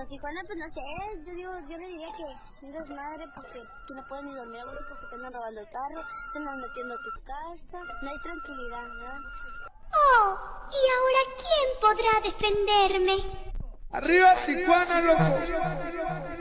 Pero Tijuana, pues no sé, yo le diría que un desmadre porque tú no puedes ni dormir a gusto porque te andan robando el carro, te andan metiendo a tu casa, no hay tranquilidad, ¿verdad? Oh, ¿y ahora quién podrá defenderme? ¡Arriba Tijuana, loco!